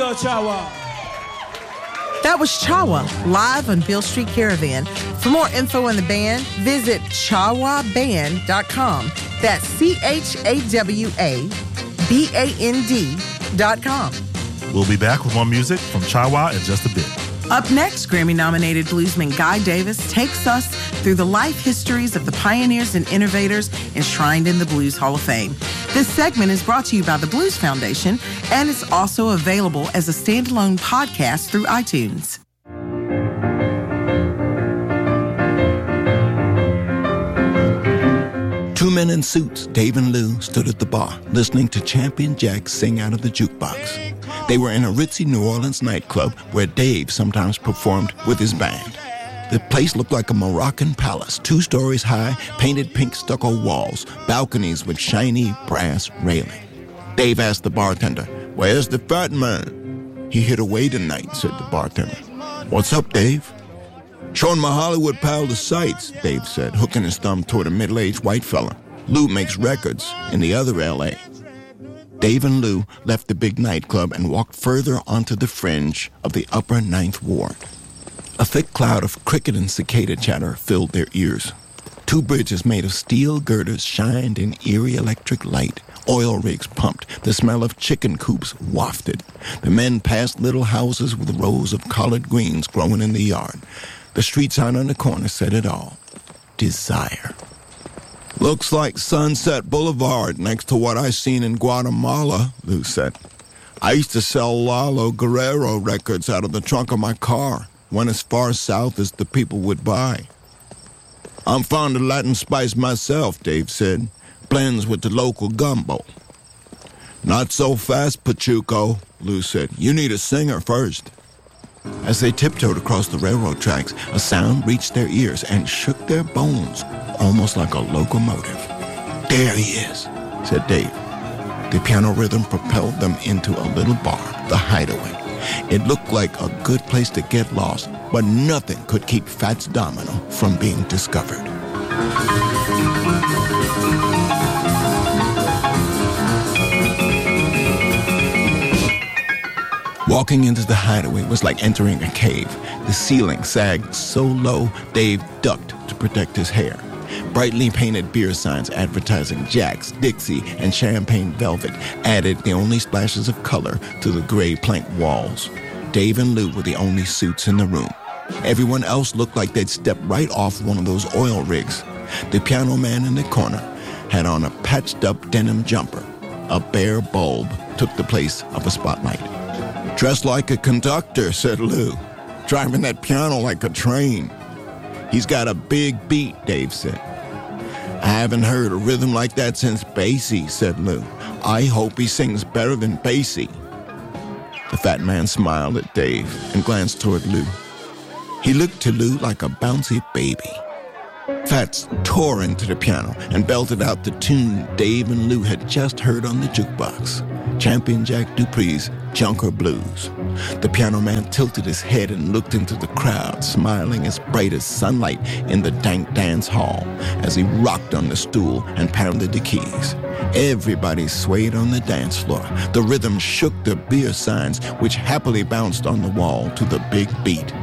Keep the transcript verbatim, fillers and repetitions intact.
yo, Chawa. That was Chawa, live on Beale Street Caravan. For more info on the band, visit chawa band dot com. That's C H A W A B A N D dot com. We'll be back with more music from Chawa in just a bit. Up next, Grammy-nominated bluesman Guy Davis takes us through the life histories of the pioneers and innovators enshrined in the Blues Hall of Fame. This segment is brought to you by the Blues Foundation, and it's also available as a standalone podcast through iTunes. Two men in suits, Dave and Lou, stood at the bar, listening to Champion Jack sing out of the jukebox. They were in a ritzy New Orleans nightclub where Dave sometimes performed with his band. The place looked like a Moroccan palace, two stories high, painted pink stucco walls, balconies with shiny brass railing. Dave asked the bartender, "Where's the fat man?" "He hid away tonight," said the bartender. "What's up, Dave?" "Showing my Hollywood pal the sights," Dave said, hooking his thumb toward a middle-aged white fella. "Lou makes records in the other L A" Dave and Lou left the big nightclub and walked further onto the fringe of the upper Ninth Ward. A thick cloud of cricket and cicada chatter filled their ears. Two bridges made of steel girders shined in eerie electric light. Oil rigs pumped. The smell of chicken coops wafted. The men passed little houses with rows of collard greens growing in the yard. The street sign on the corner said it all. Desire. "Looks like Sunset Boulevard next to what I seen in Guatemala," Lou said. "I used to sell Lalo Guerrero records out of the trunk of my car. Went as far south as the people would buy." "I'm fond of Latin spice myself," Dave said. "Blends with the local gumbo." "Not so fast, Pachuco," Lou said. "You need a singer first." As they tiptoed across the railroad tracks, a sound reached their ears and shook their bones, almost like a locomotive. "There he is," said Dave. The piano rhythm propelled them into a little bar, the Hideaway. It looked like a good place to get lost, but nothing could keep Fats Domino from being discovered. Walking into the Hideaway was like entering a cave. The ceiling sagged so low, Dave ducked to protect his hair. Brightly painted beer signs advertising Jack's, Dixie, and Champagne Velvet added the only splashes of color to the gray plank walls. Dave and Lou were the only suits in the room. Everyone else looked like they'd stepped right off one of those oil rigs. The piano man in the corner had on a patched-up denim jumper. A bare bulb took the place of a spotlight. "Dressed like a conductor," said Lou. "Driving that piano like a train." "He's got a big beat," Dave said. "I haven't heard a rhythm like that since Basie," said Lou. "I hope he sings better than Basie." The fat man smiled at Dave and glanced toward Lou. He looked to Lou like a bouncy baby. Fats tore into the piano and belted out the tune Dave and Lou had just heard on the jukebox, Champion Jack Dupree's Junker Blues. The piano man tilted his head and looked into the crowd, smiling as bright as sunlight in the dank dance hall as he rocked on the stool and pounded the keys. Everybody swayed on the dance floor. The rhythm shook the beer signs, which happily bounced on the wall to the big beat.